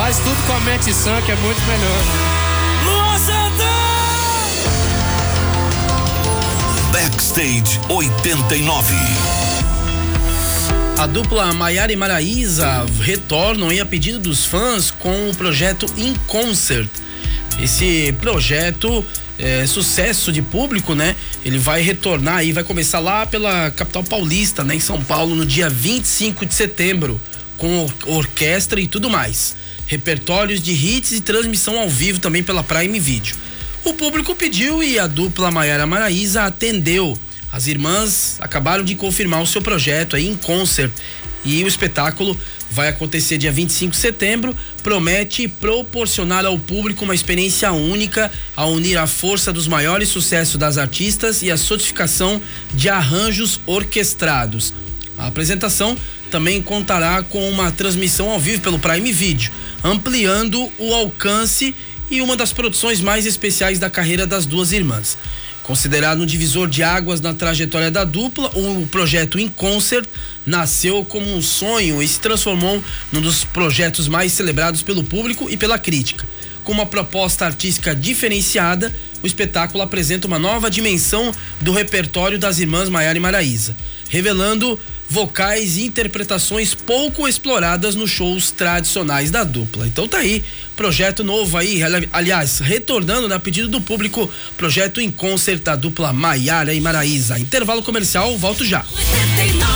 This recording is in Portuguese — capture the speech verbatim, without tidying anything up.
Faz tudo com a mente sã, que é muito melhor. Luan Santana! Backstage oitenta e nove. A dupla Maiara e Maraíza retornam aí a pedido dos fãs com o projeto In Concert. Esse projeto é sucesso de público, né? Ele vai retornar aí, vai começar lá pela capital paulista, né? Em São Paulo, no dia vinte e cinco de setembro, com orquestra e tudo mais. Repertórios de hits e transmissão ao vivo também pela Prime Video. O público pediu e a dupla Maiara e Maraíza atendeu. As irmãs acabaram de confirmar o seu projeto aí em concert e o espetáculo vai acontecer dia vinte e cinco de setembro. Promete proporcionar ao público uma experiência única ao unir a força dos maiores sucessos das artistas e a sofisticação de arranjos orquestrados. A apresentação também contará com uma transmissão ao vivo pelo Prime Video, ampliando o alcance e uma das produções mais especiais da carreira das duas irmãs. Considerado um divisor de águas na trajetória da dupla, o projeto In Concert nasceu como um sonho e se transformou num dos projetos mais celebrados pelo público e pela crítica. Com uma proposta artística diferenciada, o espetáculo apresenta uma nova dimensão do repertório das irmãs Maiara e Maraíza, revelando vocais e interpretações pouco exploradas nos shows tradicionais da dupla. Então tá aí, projeto novo aí, aliás, retornando, né, a pedido do público, projeto In Concert da dupla Maiara e Maraíza. Intervalo comercial, volto já.